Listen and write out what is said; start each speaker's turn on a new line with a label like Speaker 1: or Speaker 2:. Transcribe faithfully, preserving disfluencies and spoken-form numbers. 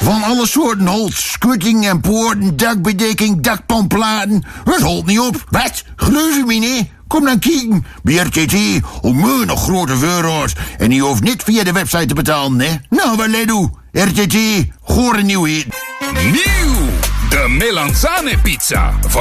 Speaker 1: Van alle soorten holt. Schutting en poorten, dakbedekking, dakpanplaten. Het holt niet op. Wat? Geloof je me niet? Kom dan kijken. Bij R T T onmeunig grote euro's. En je hoeft niet via de website te betalen, hè? Nou, wat let u? R T T, gore nieuwheid.
Speaker 2: Nieuw! De Melanzane pizza.